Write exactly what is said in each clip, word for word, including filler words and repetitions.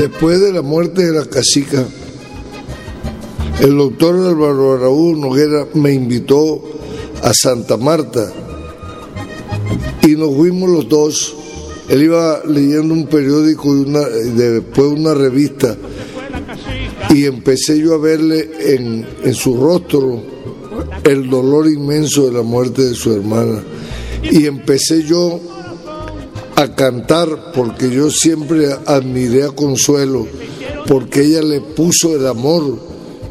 Después de la muerte de la cacica, el doctor Álvaro Araújo Noguera me invitó a Santa Marta y nos fuimos los dos. Él iba leyendo un periódico y una, después una revista, y empecé yo a verle en, en su rostro el dolor inmenso de la muerte de su hermana, y empecé yo a cantar, porque yo siempre admiré a Consuelo, porque ella le puso el amor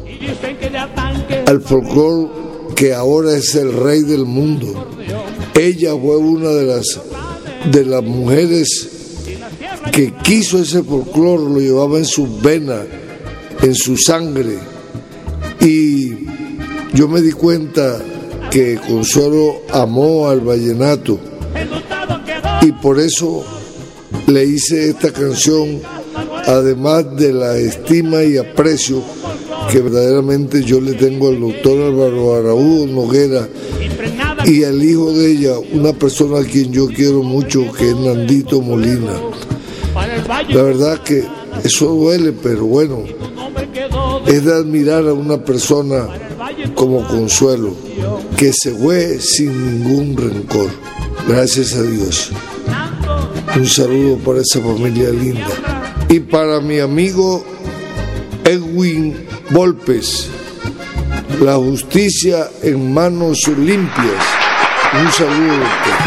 al folclore que ahora es el rey del mundo. Ella fue una de las de las mujeres que quiso ese folclore, lo llevaba en sus venas, en su sangre, y yo me di cuenta que Consuelo amó al vallenato, y por eso le hice esta canción, además de la estima y aprecio que verdaderamente yo le tengo al doctor Álvaro Araújo Noguera y al hijo de ella, una persona a quien yo quiero mucho, que es Nandito Molina. La verdad que eso duele, pero bueno, es de admirar a una persona como Consuelo, que se fue sin ningún rencor. Gracias a Dios. Un saludo para esa familia linda. Y para mi amigo Edwin Volpes, la justicia en manos limpias. Un saludo.